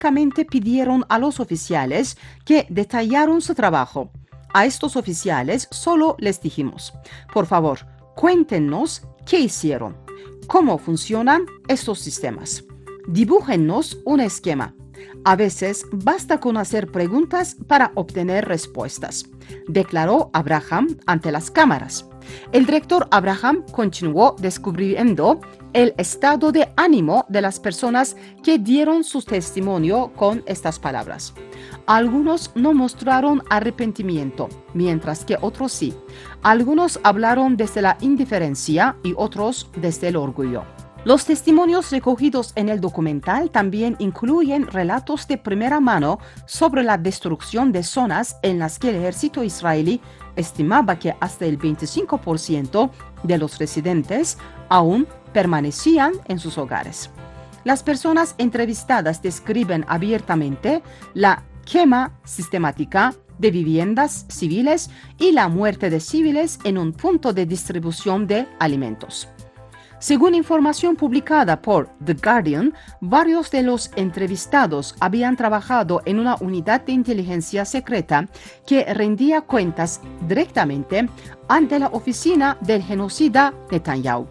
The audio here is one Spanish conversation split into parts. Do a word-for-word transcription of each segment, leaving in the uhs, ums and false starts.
únicamente pidieron a los oficiales que detallaron su trabajo. A estos oficiales solo les dijimos: por favor, cuéntenos qué hicieron, cómo funcionan estos sistemas. Dibújennos un esquema. A veces basta con hacer preguntas para obtener respuestas, declaró Abraham ante las cámaras. El director Abraham continuó descubriendo el estado de ánimo de las personas que dieron su testimonio con estas palabras. Algunos no mostraron arrepentimiento, mientras que otros sí. Algunos hablaron desde la indiferencia y otros desde el orgullo. Los testimonios recogidos en el documental también incluyen relatos de primera mano sobre la destrucción de zonas en las que el ejército israelí estimaba que hasta el veinticinco por ciento de los residentes aún permanecían en sus hogares. Las personas entrevistadas describen abiertamente la quema sistemática de viviendas civiles y la muerte de civiles en un punto de distribución de alimentos. Según información publicada por The Guardian, varios de los entrevistados habían trabajado en una unidad de inteligencia secreta que rendía cuentas directamente ante la oficina del genocida Netanyahu.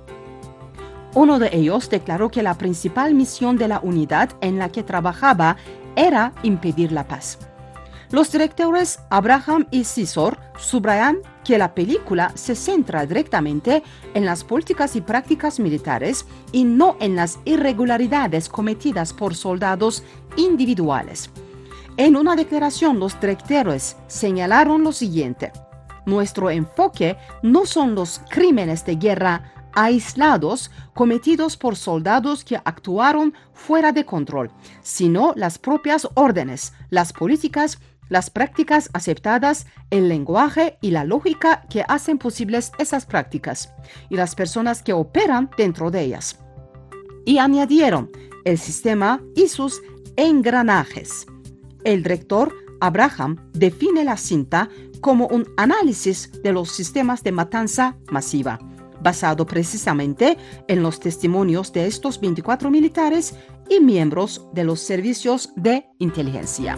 Uno de ellos declaró que la principal misión de la unidad en la que trabajaba era impedir la paz. Los directores Abraham y Sisor subrayan que la película se centra directamente en las políticas y prácticas militares y no en las irregularidades cometidas por soldados individuales. En una declaración, los directores señalaron lo siguiente: nuestro enfoque no son los crímenes de guerra aislados cometidos por soldados que actuaron fuera de control, sino las propias órdenes, las políticas, las prácticas aceptadas, el lenguaje y la lógica que hacen posibles esas prácticas, y las personas que operan dentro de ellas. Y añadieron el sistema y sus engranajes. El director Abraham define la cinta como un análisis de los sistemas de matanza masiva, basado precisamente en los testimonios de estos veinticuatro militares y miembros de los servicios de inteligencia.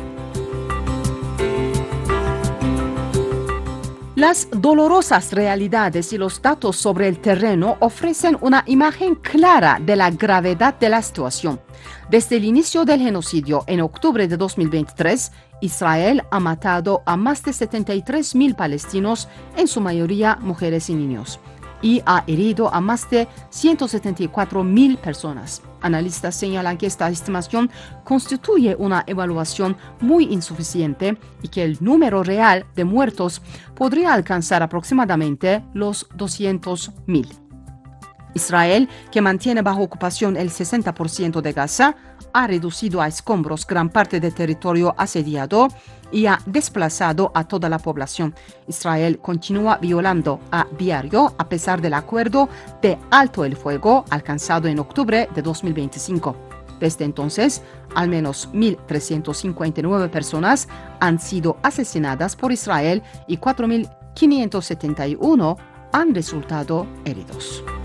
Las dolorosas realidades y los datos sobre el terreno ofrecen una imagen clara de la gravedad de la situación. Desde el inicio del genocidio en octubre de dos mil veintitrés, Israel ha matado a más de setenta y tres mil palestinos, en su mayoría mujeres y niños, y ha herido a más de ciento setenta y cuatro mil personas. Analistas señalan que esta estimación constituye una evaluación muy insuficiente y que el número real de muertos podría alcanzar aproximadamente los doscientos mil. Israel, que mantiene bajo ocupación el sesenta por ciento de Gaza, ha reducido a escombros gran parte del territorio asediado y ha desplazado a toda la población. Israel continúa violando a diario a pesar del acuerdo de alto el fuego alcanzado en octubre de dos mil veinticinco. Desde entonces, al menos mil trescientas cincuenta y nueve personas han sido asesinadas por Israel y cuatro mil quinientos setenta y uno han resultado heridos.